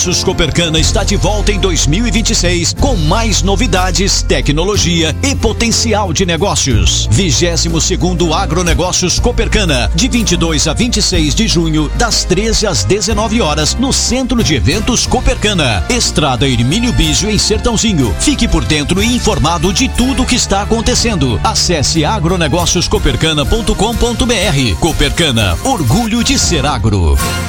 Copercana está de volta em 2026 com mais novidades, tecnologia e potencial de negócios. 22º Agronegócios Copercana, de 22 a 26 de junho, das 13 às 19 horas, no Centro de Eventos Copercana, Estrada Hermínio Bígio, em Sertãozinho. Fique por dentro e informado de tudo o que está acontecendo. Acesse agronegócioscopercana.com.br. Copercana, orgulho de ser agro.